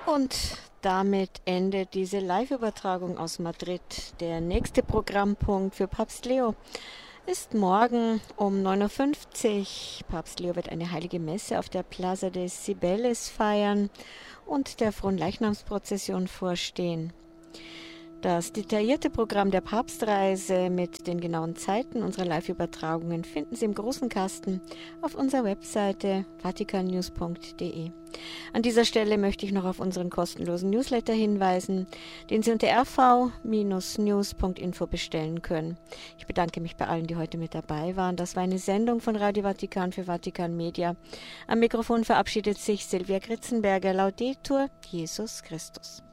Und damit endet diese Live-Übertragung aus Madrid. Der nächste Programmpunkt für Papst Leo ist morgen um 9:50 Uhr. Papst Leo wird eine heilige Messe auf der Plaza de Cibeles feiern und der Fronleichnamsprozession vorstehen. Das detaillierte Programm der Papstreise mit den genauen Zeiten unserer Live-Übertragungen finden Sie im großen Kasten auf unserer Webseite vatikannews.de. An dieser Stelle möchte ich noch auf unseren kostenlosen Newsletter hinweisen, den Sie unter rv-news.info bestellen können. Ich bedanke mich bei allen, die heute mit dabei waren. Das war eine Sendung von Radio Vatikan für Vatikan Media. Am Mikrofon verabschiedet sich Silvia Kritzenberger. Laudetur Jesus Christus.